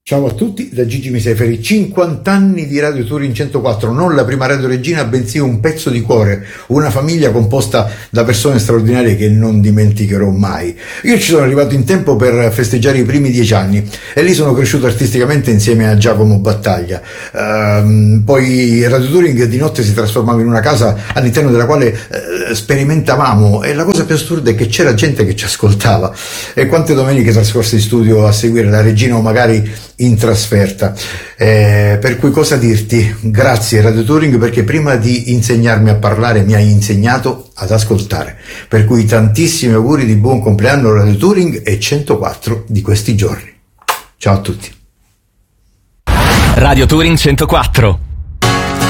Ciao a tutti, da Gigi Miseferi. 50 anni di Radio Touring 104, non la prima radio regina, bensì un pezzo di cuore, una famiglia composta da persone straordinarie che non dimenticherò mai. Io ci sono arrivato in tempo per festeggiare i primi 10 anni e lì sono cresciuto artisticamente insieme a Giacomo Battaglia. Poi Radio Touring di notte si trasformava in una casa all'interno della quale sperimentavamo, e la cosa più assurda è che c'era gente che ci ascoltava. E quante domeniche trascorse in studio a seguire la regina o magari in trasferta. Per cui cosa dirti? Grazie Radio Touring, perché prima di insegnarmi a parlare mi hai insegnato ad ascoltare, per cui tantissimi auguri di buon compleanno Radio Touring e 104 di questi giorni. Ciao a tutti. Radio Touring 104.